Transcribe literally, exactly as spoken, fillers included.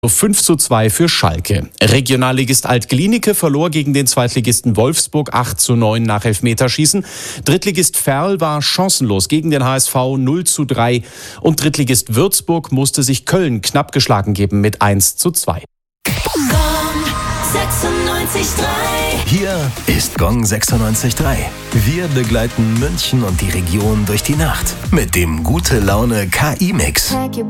fünf zu zwei für Schalke. Regionalligist Alt-Glienicke verlor gegen den Zweitligisten Wolfsburg acht zu neun nach Elfmeterschießen. Drittligist Verl war chancenlos gegen den H S V null zu drei. Und Drittligist Würzburg musste sich Köln knapp geschlagen geben mit eins zu zwei. Gong sechsundneunzig Komma drei. Hier ist Gong sechsundneunzig Komma drei. Wir begleiten München und die Region durch die Nacht mit dem Gute-Laune-K I-Mix.